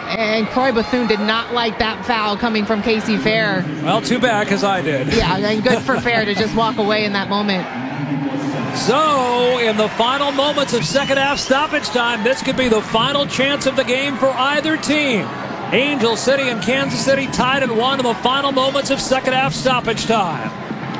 And Croy Bethune did not like that foul coming from Casey Fair. Well, too bad, because I did. Yeah, and good for Fair to just walk away in that moment. So, in the final moments of second half stoppage time, this could be the final chance of the game for either team. Angel City and Kansas City tied at 1 in the final moments of second half stoppage time.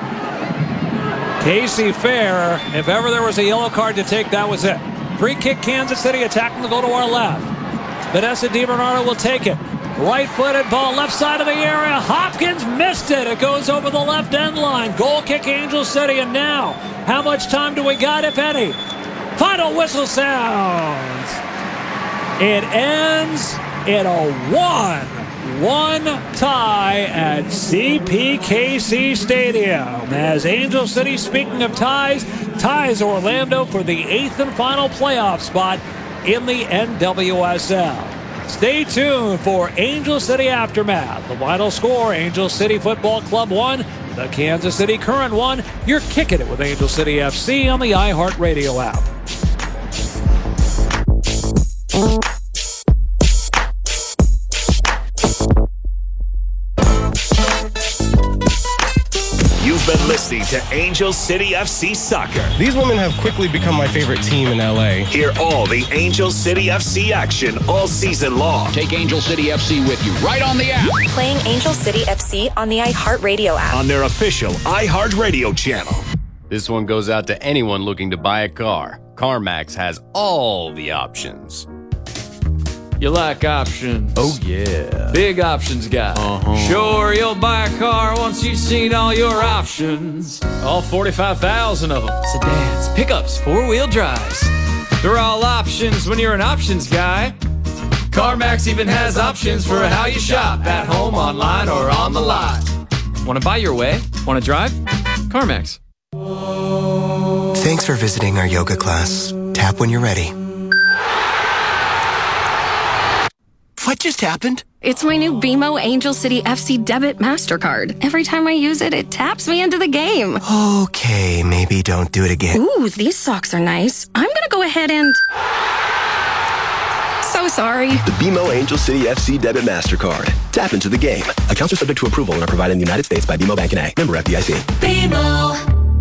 Casey Fair, if ever there was a yellow card to take, that was it. Free kick, Kansas City attacking the goal to our left. Vanessa DiBernardo will take it. Right-footed ball, left side of the area. Hopkins missed it. It goes over the left end line. Goal kick, Angel City. And now, how much time do we got, if any? Final whistle sounds. It ends in a 1-1 tie at CPKC Stadium. As Angel City, speaking of ties Orlando for the 8th and final playoff spot in the NWSL. Stay tuned for Angel City Aftermath. The final score, Angel City Football Club 1, the Kansas City Current 1. You're kicking it with Angel City FC on the iHeartRadio app. You've been listening to Angel City FC Soccer. These women have quickly become my favorite team in LA. Hear all the Angel City FC action all season long. Take Angel City FC with you right on the app. Playing Angel City FC on the iHeartRadio app. On their official iHeartRadio channel. This one goes out to anyone looking to buy a car. CarMax has all the options. You like options? Oh, yeah. Big options guy. Sure, you'll buy a car once you've seen all your options. All 45,000 of them. Sedans, pickups, four-wheel drives. They're all options when you're an options guy. CarMax even has options for how you shop. At home, online, or on the lot. Want to buy your way? Want to drive? CarMax. Thanks for visiting our yoga class. Tap when you're ready. What just happened? It's my new BMO Angel City FC Debit MasterCard. Every time I use it, it taps me into the game. Okay, maybe don't do it again. Ooh, these socks are nice. I'm gonna go ahead and... So sorry. The BMO Angel City FC Debit MasterCard. Tap into the game. Accounts are subject to approval and are provided in the United States by BMO Bank N.A. Member FDIC. BMO.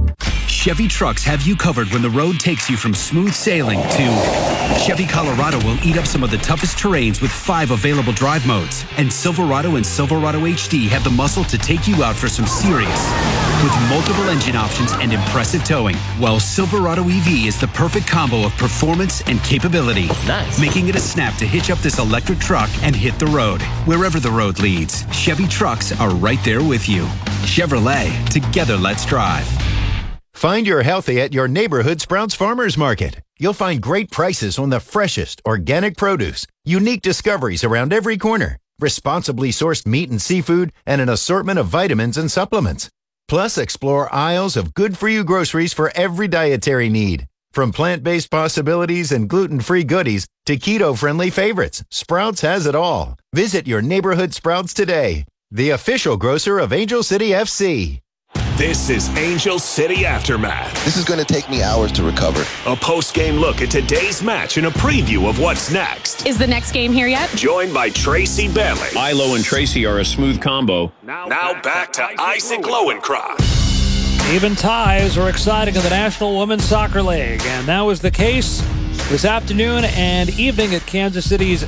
Chevy trucks have you covered when the road takes you from smooth sailing to Chevy Colorado will eat up some of the toughest terrains with 5 available drive modes. And Silverado and Silverado HD have the muscle to take you out for some serious. With multiple engine options and impressive towing, well, Silverado EV is the perfect combo of performance and capability. Nice. Making it a snap to hitch up this electric truck and hit the road. Wherever the road leads, Chevy trucks are right there with you. Chevrolet, together let's drive. Find your healthy at your neighborhood Sprouts Farmers Market. You'll find great prices on the freshest organic produce, unique discoveries around every corner, responsibly sourced meat and seafood, and an assortment of vitamins and supplements. Plus, explore aisles of good-for-you groceries for every dietary need. From plant-based possibilities and gluten-free goodies to keto-friendly favorites, Sprouts has it all. Visit your neighborhood Sprouts today, the official grocer of Angel City FC. This is Angel City Aftermath. This is going to take me hours to recover. A post-game look at today's match and a preview of what's next. Is the next game here yet? Joined by Tracy Bailey. Ilo and Tracy are a smooth combo. Now back to Isaac Lowenkron. Even ties are exciting in the National Women's Soccer League, and that was the case this afternoon and evening at Kansas City's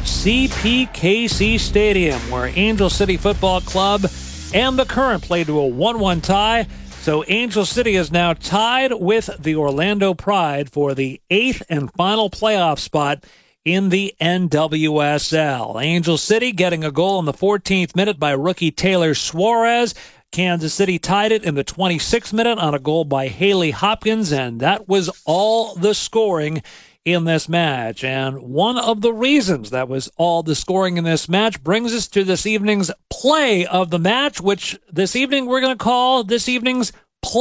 CPKC Stadium, where Angel City Football Club and the Current played to a 1-1 tie. So Angel City is now tied with the Orlando Pride for the 8th and final playoff spot in the NWSL. Angel City getting a goal in the 14th minute by rookie Taylor Suarez. Kansas City tied it in the 26th minute on a goal by Haley Hopkins, and that was all the scoring in this match. And one of the reasons that was all the scoring in this match brings us to this evening's play of the match, which this evening we're going to call this evening's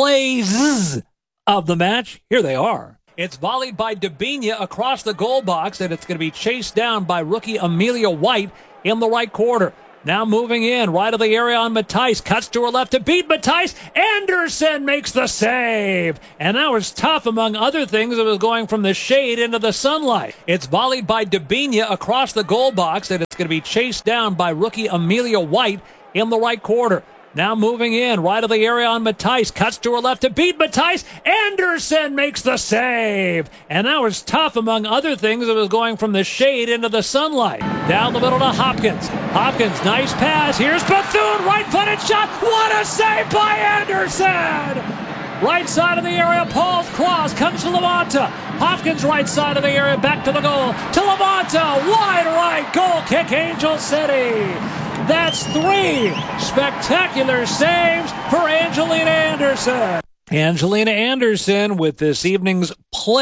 plays of the match. Here they are. It's volleyed by Debinha across the goal box, and it's going to be chased down by rookie Amelia White in the right quarter. Now moving in, right of the area on Matthijs. Cuts to her left to beat Matthijs. Anderson makes the save. And that was tough, among other things. It was going from the shade into the sunlight. It's volleyed by Debinha across the goal box, and it's going to be chased down by rookie Amelia White in the right quarter. Now moving in, right of the area on Matthijs. Cuts to her left to beat Matthijs. Anderson makes the save. And that was tough, among other things. It was going from the shade into the sunlight. Down the middle to Hopkins. Hopkins, nice pass. Here's Bethune, right-footed shot. What a save by Anderson! Right side of the area, Paul's cross comes to Lamonta. Hopkins right side of the area, back to the goal. To Lamonta, wide right, goal kick, Angel City. That's 3 spectacular saves for Angelina Anderson. Angelina Anderson with this evening's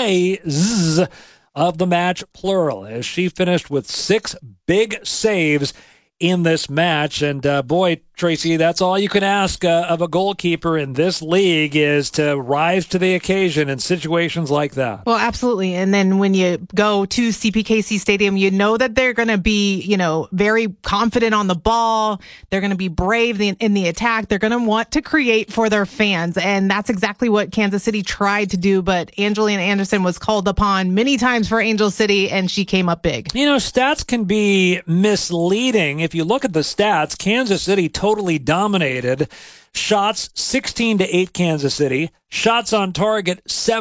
plays of the match, plural, as she finished with 6 big saves in this match. And boy, Tracy, that's all you can ask of a goalkeeper in this league, is to rise to the occasion in situations like that. Well, absolutely. And then when you go to CPKC Stadium, you know that they're going to be, very confident on the ball. They're going to be brave in the attack. They're going to want to create for their fans. And that's exactly what Kansas City tried to do. But Angelina Anderson was called upon many times for Angel City, and she came up big. Stats can be misleading. If you look at the stats, Kansas City totally dominated. Shots 16-8 Kansas City. Shots on target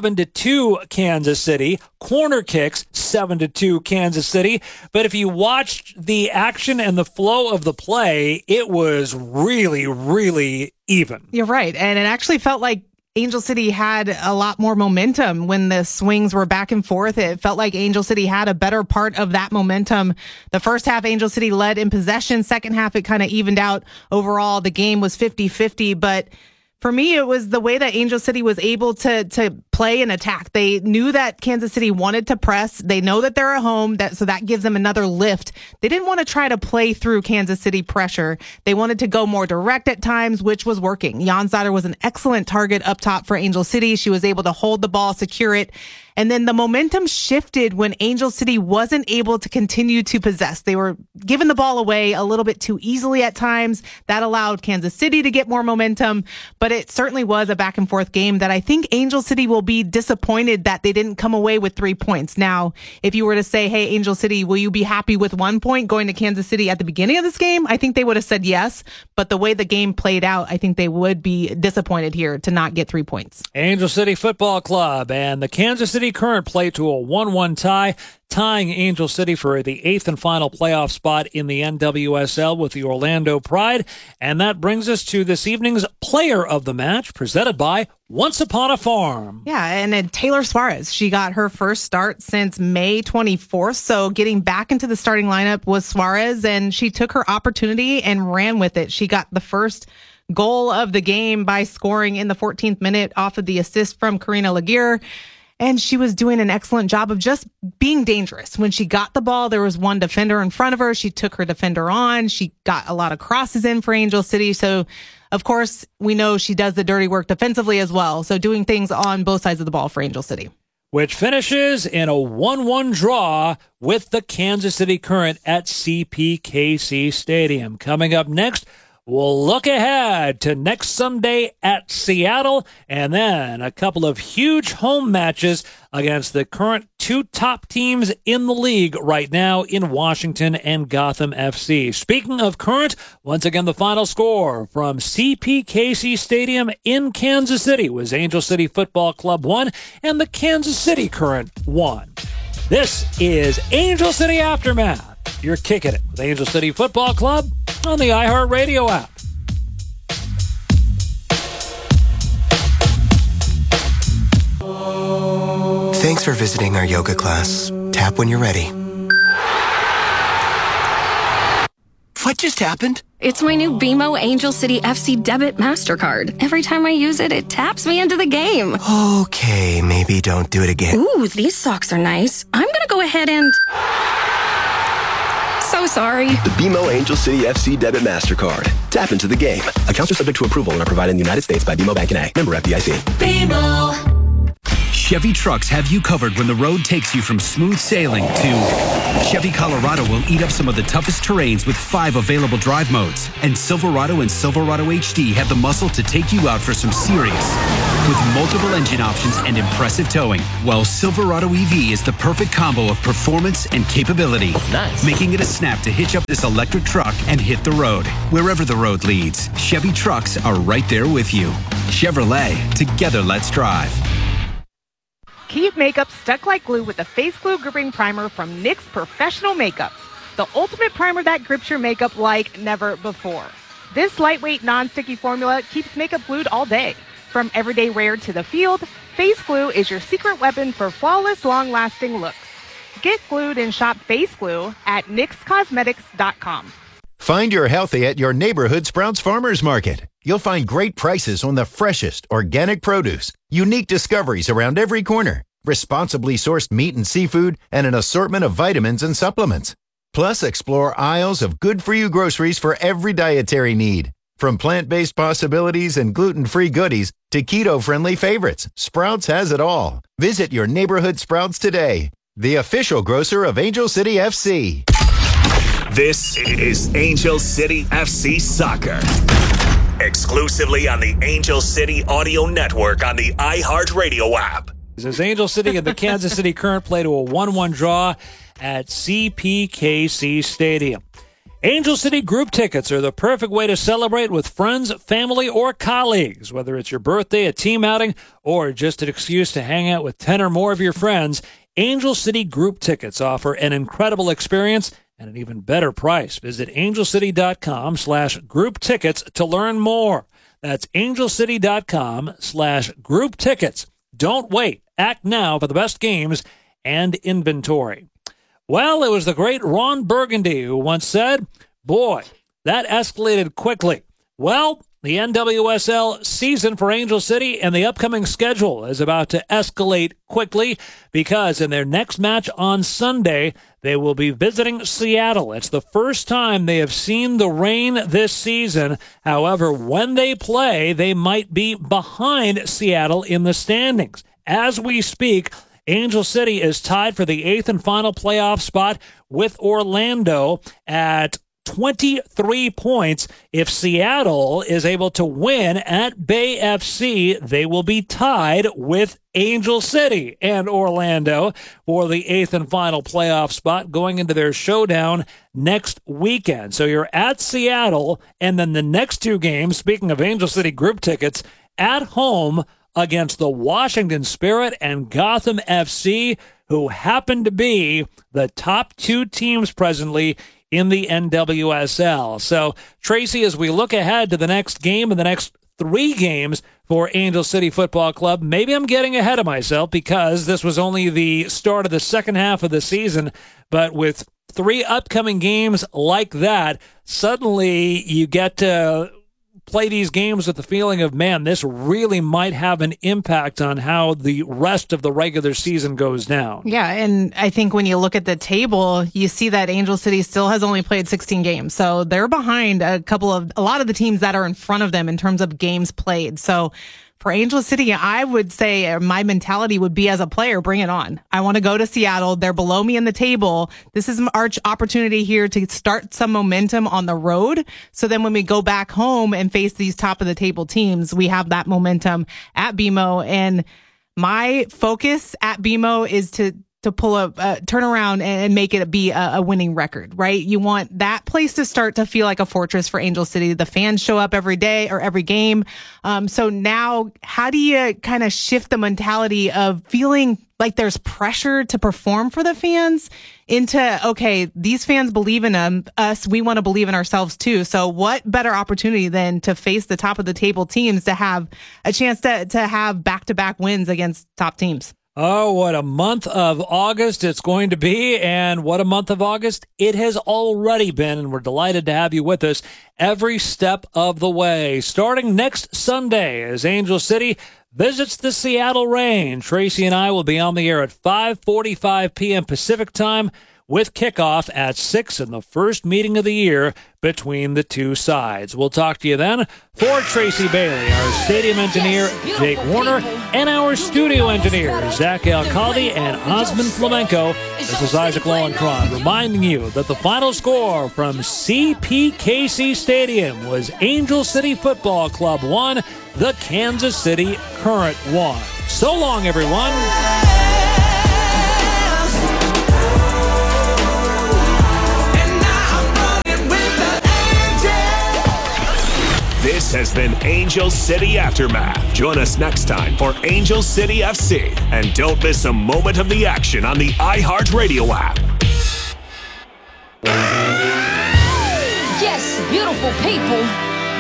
7-2 Kansas City. Corner kicks 7-2 Kansas City. But if you watched the action and the flow of the play, it was really, really even. You're right. And it actually felt like Angel City had a lot more momentum when the swings were back and forth. It felt like Angel City had a better part of that momentum. The first half, Angel City led in possession. Second half, it kind of evened out. Overall, the game was 50-50, but for me, it was the way that Angel City was able to play and attack. They knew that Kansas City wanted to press. They know that they're at home, so that gives them another lift. They didn't want to try to play through Kansas City pressure. They wanted to go more direct at times, which was working. Janzadar was an excellent target up top for Angel City. She was able to hold the ball, secure it. And then the momentum shifted when Angel City wasn't able to continue to possess. They were giving the ball away a little bit too easily at times. That allowed Kansas City to get more momentum, but it certainly was a back and forth game that I think Angel City will be disappointed that they didn't come away with 3 points. Now, if you were to say, hey, Angel City, will you be happy with 1 point going to Kansas City at the beginning of this game? I think they would have said yes, but the way the game played out, I think they would be disappointed here to not get 3 points. Angel City Football Club and the Kansas City Current play to a 1-1 tie, tying Angel City for the 8th and final playoff spot in the NWSL with the Orlando Pride. And that brings us to this evening's player of the match, presented by Once Upon a Farm. Yeah, and then Taylor Suarez, she got her first start since May 24th. So getting back into the starting lineup was Suarez, and she took her opportunity and ran with it. She got the first goal of the game by scoring in the 14th minute off of the assist from Karina Laguerre. And she was doing an excellent job of just being dangerous. When she got the ball, there was one defender in front of her. She took her defender on. She got a lot of crosses in for Angel City. So, of course, we know she does the dirty work defensively as well. So doing things on both sides of the ball for Angel City. Which finishes in a 1-1 draw with the Kansas City Current at CPKC Stadium. Coming up next, we'll look ahead to next Sunday at Seattle, and then a couple of huge home matches against the current 2 top teams in the league right now in Washington and Gotham FC. Speaking of current, once again, the final score from CPKC Stadium in Kansas City was Angel City Football Club 1 and the Kansas City Current 1. This is Angel City Aftermath. You're kicking it with Angel City Football Club on the iHeartRadio app. Thanks for visiting our yoga class. Tap when you're ready. What just happened? It's my new BMO Angel City FC Debit MasterCard. Every time I use it, it taps me into the game. Okay, maybe don't do it again. Ooh, these socks are nice. I'm gonna go ahead and... So sorry. The BMO Angel City FC Debit MasterCard. Tap into the game. Accounts are subject to approval and are provided in the United States by BMO Bank and A. Member FDIC. BMO. Chevy Trucks have you covered when the road takes you from smooth sailing to Chevy Colorado will eat up some of the toughest terrains with 5 available drive modes. And Silverado and Silverado HD have the muscle to take you out for some serious. With multiple engine options and impressive towing, while Silverado EV is the perfect combo of performance and capability. Nice. Making it a snap to hitch up this electric truck and hit the road. Wherever the road leads, Chevy Trucks are right there with you. Chevrolet, together let's drive. Keep makeup stuck like glue with the Face Glue Gripping Primer from NYX Professional Makeup. The ultimate primer that grips your makeup like never before. This lightweight, non-sticky formula keeps makeup glued all day. From everyday wear to the field, Face Glue is your secret weapon for flawless, long-lasting looks. Get glued and shop Face Glue at NYXCosmetics.com. Find your healthy at your neighborhood Sprouts Farmers Market. You'll find great prices on the freshest organic produce, unique discoveries around every corner, responsibly sourced meat and seafood, and an assortment of vitamins and supplements. Plus, explore aisles of good-for-you groceries for every dietary need. From plant-based possibilities and gluten-free goodies to keto-friendly favorites, Sprouts has it all. Visit your neighborhood Sprouts today, the official grocer of Angel City FC. This is Angel City FC Soccer. Exclusively on the Angel City Audio Network on the iHeartRadio app. As Angel City and the Kansas City Current play to a 1-1 draw at CPKC Stadium. Angel City group tickets are the perfect way to celebrate with friends, family, or colleagues. Whether it's your birthday, a team outing, or just an excuse to hang out with 10 or more of your friends, Angel City group tickets offer an incredible experience and an even better price. Visit angelcity.com/group tickets to learn more. That's angelcity.com/group tickets. Don't wait. Act now for the best games and inventory. Well, it was the great Ron Burgundy who once said, boy, that escalated quickly. Well, the NWSL season for Angel City and the upcoming schedule is about to escalate quickly because in their next match on Sunday, they will be visiting Seattle. It's the first time they have seen the rain this season. However, when they play, they might be behind Seattle in the standings. As we speak, Angel City is tied for the 8th and final playoff spot with Orlando at 23 points. If Seattle is able to win at Bay FC, they will be tied with Angel City and Orlando for the 8th and final playoff spot going into their showdown next weekend. So you're at Seattle, and then the next 2 games, speaking of Angel City group tickets, at home against the Washington Spirit and Gotham FC, who happen to be the top 2 teams presently in the NWSL. So, Tracy, as we look ahead to the next game and the next 3 games for Angel City Football Club, maybe I'm getting ahead of myself because this was only the start of the second half of the season, but with 3 upcoming games like that, suddenly you get to play these games with the feeling of, man, this really might have an impact on how the rest of the regular season goes down. Yeah, and I think when you look at the table, you see that Angel City still has only played 16 games. So they're behind a lot of the teams that are in front of them in terms of games played. So for Angel City, I would say my mentality would be as a player, bring it on. I want to go to Seattle. They're below me in the table. This is our opportunity here to start some momentum on the road. So then when we go back home and face these top of the table teams, we have that momentum at BMO. And my focus at BMO is to pull a turn around and make it be a winning record, right? You want that place to start to feel like a fortress for Angel City. The fans show up every day or every game. So now how do you kind of shift the mentality of feeling like there's pressure to perform for the fans into, okay, these fans believe in us. We want to believe in ourselves too. So what better opportunity than to face the top of the table teams to have a chance to have back-to-back wins against top teams? Oh, what a month of August it's going to be, and what a month of August it has already been, and we're delighted to have you with us every step of the way. Starting next Sunday as Angel City visits the Seattle Reign. Tracy and I will be on the air at 5:45 p.m. Pacific time with kickoff at 6 in the first meeting of the year between the two sides. We'll talk to you then. For Tracy Bailey, our stadium engineer, Jake Warner, and our studio engineer, Zach Alcalde and Osmond Flamenco, this is Isaac Lowenkron reminding you that the final score from CPKC Stadium was Angel City Football Club 1, the Kansas City Current 1. So long, everyone. This has been Angel City Aftermath. Join us next time for Angel City FC. And don't miss a moment of the action on the iHeartRadio app. Yes, beautiful people.